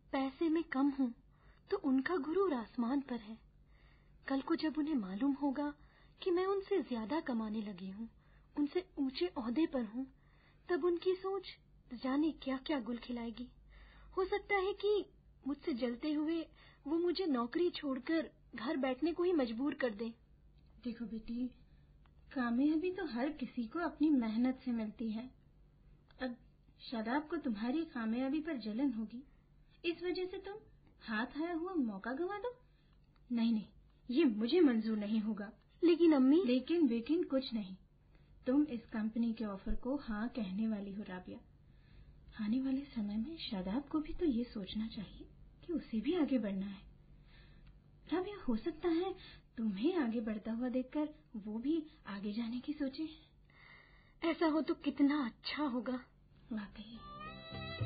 पैसे में कम हूँ तो उनका गुरूर आसमान पर है। कल को जब उन्हें मालूम होगा कि मैं उनसे ज्यादा कमाने लगी हूँ, उनसे ऊंचे ओहदे पर हूँ, तब उनकी सोच जाने क्या क्या गुल खिलाएगी। हो सकता है कि मुझसे जलते हुए वो मुझे नौकरी छोड़कर घर बैठने को ही मजबूर कर दे। देखो बेटी, कामयाबी तो हर किसी को अपनी मेहनत से मिलती है। अब शादाब को तुम्हारी कामयाबी पर जलन होगी, इस वजह से तुम हाथ आया हुआ मौका गंवा दो। नहीं नहीं, ये मुझे मंजूर नहीं होगा। लेकिन अम्मी। लेकिन कुछ नहीं। तुम इस कंपनी के ऑफर को हाँ कहने वाली हो राबिया। आने वाले समय में शादाब को भी तो ये सोचना चाहिए कि उसे भी आगे बढ़ना है। राबिया, हो सकता है तुम्हें आगे बढ़ता हुआ देखकर वो भी आगे जाने की सोचे। ऐसा हो तो कितना अच्छा होगा। वाकई।